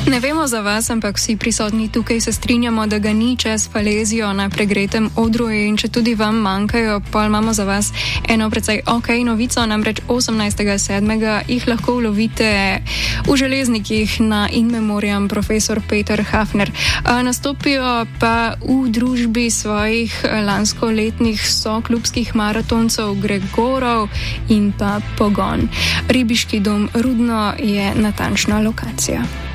Ne vemo za vas, ampak vsi prisotni tukaj se strinjamo, da ga ni čez Falezijo na pregretem odru in če tudi vam manjkajo, pa imamo za vas eno precej novico, namreč 18.7. jih lahko ulovite v Železnikih na In Memoriam profesor Peter Hafner. Nastopijo pa v družbi svojih lanskoletnih soklubskih maratoncev Gregorov in pa Pogon. Ribiški dom Rudno je natančna lokacija.